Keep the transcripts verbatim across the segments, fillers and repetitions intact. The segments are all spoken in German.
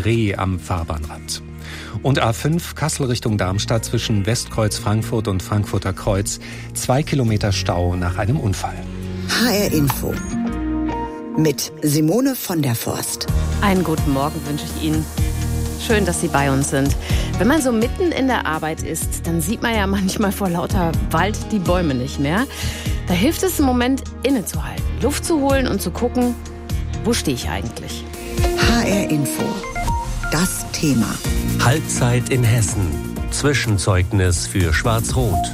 Reh am Fahrbahnrand. Und A fünf Kassel Richtung Darmstadt zwischen Westkreuz Frankfurt und Frankfurter Kreuz. Zwei Kilometer Stau nach einem Unfall. H R Info mit Simone von der Forst. Einen guten Morgen wünsche ich Ihnen. Schön, dass Sie bei uns sind. Wenn man so mitten in der Arbeit ist, dann sieht man ja manchmal vor lauter Wald die Bäume nicht mehr. Da hilft es, einen Moment innezuhalten, Luft zu holen und zu gucken, wo stehe ich eigentlich? H R Info. Das Thema. Halbzeit in Hessen. Zwischenzeugnis für Schwarz-Rot.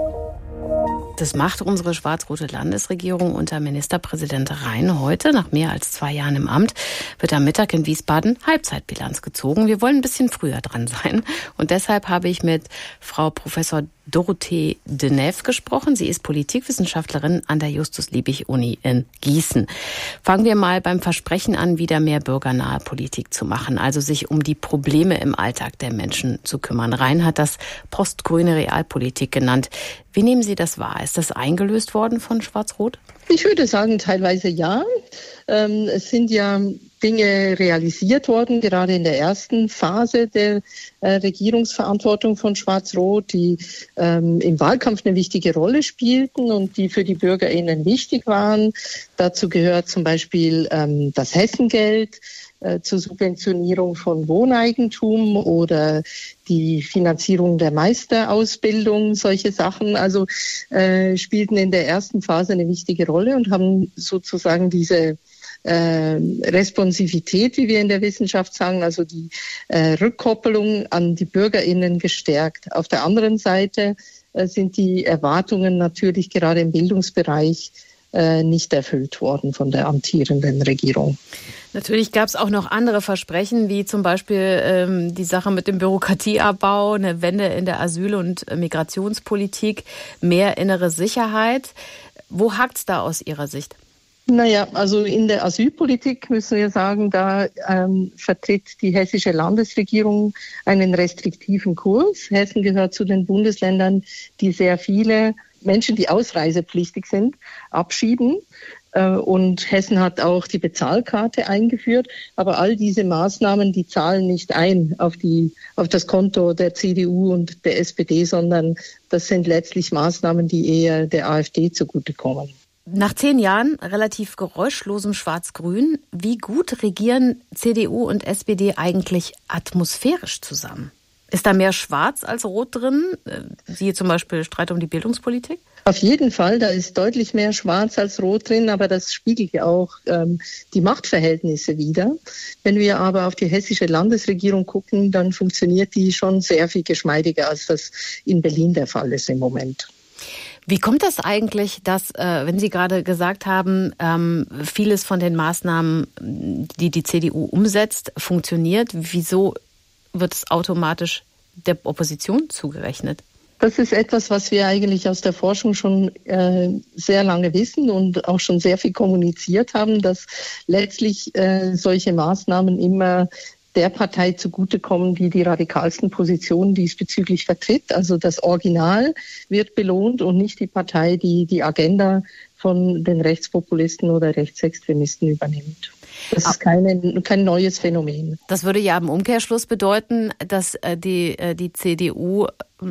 Das macht unsere schwarz-rote Landesregierung unter Ministerpräsident Rhein heute. Nach mehr als zwei Jahren im Amt wird am Mittag in Wiesbaden Halbzeitbilanz gezogen. Wir wollen ein bisschen früher dran sein. Und deshalb habe ich mit Frau Professor Dorothee Deneve gesprochen. Sie ist Politikwissenschaftlerin an der Justus-Liebig-Uni in Gießen. Fangen wir mal beim Versprechen an, wieder mehr bürgernahe Politik zu machen, also sich um die Probleme im Alltag der Menschen zu kümmern. Rhein hat das postgrüne Realpolitik genannt. Wie nehmen Sie das wahr? Ist das eingelöst worden von Schwarz-Rot? Ich würde sagen, teilweise ja. Ähm, es sind ja Dinge realisiert worden, gerade in der ersten Phase der äh, Regierungsverantwortung von Schwarz-Rot, die ähm, im Wahlkampf eine wichtige Rolle spielten und die für die BürgerInnen wichtig waren. Dazu gehört zum Beispiel ähm, das Hessengeld äh, zur Subventionierung von Wohneigentum oder die Finanzierung der Meisterausbildung, solche Sachen, also äh, spielten in der ersten Phase eine wichtige Rolle und haben sozusagen diese Äh, Responsivität, wie wir in der Wissenschaft sagen, also die äh, Rückkoppelung an die BürgerInnen gestärkt. Auf der anderen Seite äh, sind die Erwartungen natürlich gerade im Bildungsbereich äh, nicht erfüllt worden von der amtierenden Regierung. Natürlich gab es auch noch andere Versprechen, wie zum Beispiel ähm, die Sache mit dem Bürokratieabbau, eine Wende in der Asyl- und Migrationspolitik, mehr innere Sicherheit. Wo hakt's da aus Ihrer Sicht? Naja, also in der Asylpolitik müssen wir sagen, da ähm, vertritt die hessische Landesregierung einen restriktiven Kurs. Hessen gehört zu den Bundesländern, die sehr viele Menschen, die ausreisepflichtig sind, abschieben. Äh, und Hessen hat auch die Bezahlkarte eingeführt. Aber all diese Maßnahmen, die zahlen nicht ein auf die, auf das Konto der C D U und der S P D, sondern das sind letztlich Maßnahmen, die eher der AfD zugutekommen. Nach zehn Jahren relativ geräuschlosem Schwarz-Grün, wie gut regieren C D U und S P D eigentlich atmosphärisch zusammen? Ist da mehr Schwarz als Rot drin? Siehe zum Beispiel Streit um die Bildungspolitik? Auf jeden Fall, da ist deutlich mehr Schwarz als Rot drin, aber das spiegelt ja auch ähm, die Machtverhältnisse wider. Wenn wir aber auf die hessische Landesregierung gucken, dann funktioniert die schon sehr viel geschmeidiger, als das in Berlin der Fall ist im Moment. Wie kommt das eigentlich, dass, äh, wenn Sie gerade gesagt haben, ähm, vieles von den Maßnahmen, die die C D U umsetzt, funktioniert? Wieso wird es automatisch der Opposition zugerechnet? Das ist etwas, was wir eigentlich aus der Forschung schon äh, sehr lange wissen und auch schon sehr viel kommuniziert haben, dass letztlich äh, solche Maßnahmen immer der Partei zugutekommen, die die radikalsten Positionen diesbezüglich vertritt. Also das Original wird belohnt und nicht die Partei, die die Agenda von den Rechtspopulisten oder Rechtsextremisten übernimmt. Das ist keine, kein neues Phänomen. Das würde ja im Umkehrschluss bedeuten, dass die, die C D U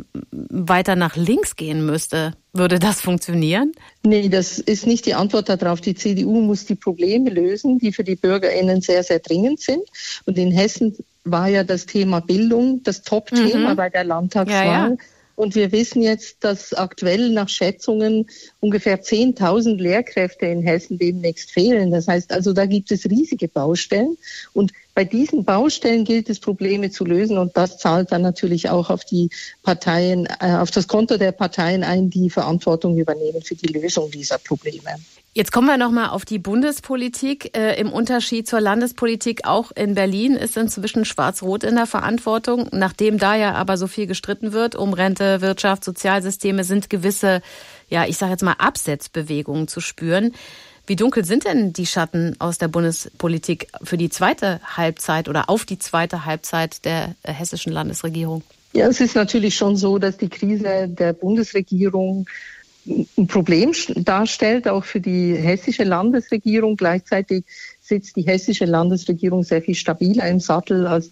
weiter nach links gehen müsste. Würde das funktionieren? Nee, das ist nicht die Antwort darauf. Die C D U muss die Probleme lösen, die für die BürgerInnen sehr, sehr dringend sind. Und in Hessen war ja das Thema Bildung das Top-Thema mhm. bei der Landtagswahl. Ja, ja. Und wir wissen jetzt, dass aktuell nach Schätzungen ungefähr zehntausend Lehrkräfte in Hessen demnächst fehlen. Das heißt also, da gibt es riesige Baustellen. Und bei diesen Baustellen gilt es, Probleme zu lösen. Und das zahlt dann natürlich auch auf die Parteien, äh, auf das Konto der Parteien ein, die Verantwortung übernehmen für die Lösung dieser Probleme. Jetzt kommen wir nochmal auf die Bundespolitik. Äh, Im Unterschied zur Landespolitik, auch in Berlin ist inzwischen Schwarz-Rot in der Verantwortung. Nachdem da ja aber so viel gestritten wird um Rente, Wirtschaft, Sozialsysteme, sind gewisse, ja, ich sage jetzt mal Absetzbewegungen zu spüren. Wie dunkel sind denn die Schatten aus der Bundespolitik für die zweite Halbzeit oder auf die zweite Halbzeit der hessischen Landesregierung? Ja, es ist natürlich schon so, dass die Krise der Bundesregierung ein Problem darstellt, auch für die hessische Landesregierung. Gleichzeitig sitzt die hessische Landesregierung sehr viel stabiler im Sattel als